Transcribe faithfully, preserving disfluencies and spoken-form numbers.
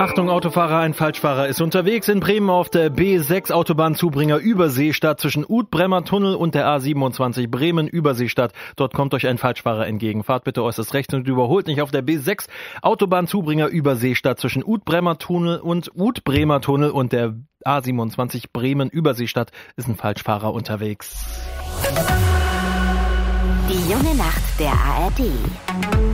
Achtung Autofahrer, ein Falschfahrer ist unterwegs in Bremen auf der B sechs Autobahnzubringer Überseestadt zwischen Utbremer Tunnel und der A siebenundzwanzig Bremen Überseestadt. Dort kommt euch ein Falschfahrer entgegen. Fahrt bitte äußerst rechts und überholt nicht auf der B sechs Autobahnzubringer Überseestadt zwischen Utbremer Tunnel und Utbremer Tunnel und der A siebenundzwanzig Bremen Überseestadt ist ein Falschfahrer unterwegs. Die junge Nacht der A R D.